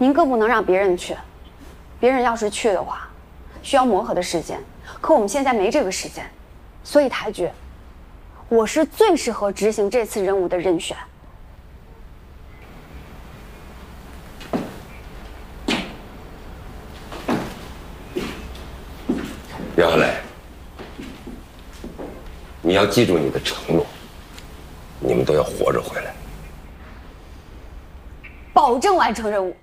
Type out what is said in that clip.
您更不能让别人去。别人要是去的话，需要磨合的时间，可我们现在没这个时间，所以台局，我是最适合执行这次任务的人选。 袁鹤磊，你要记住你的承诺，你们都要活着回来。 保证完成任务。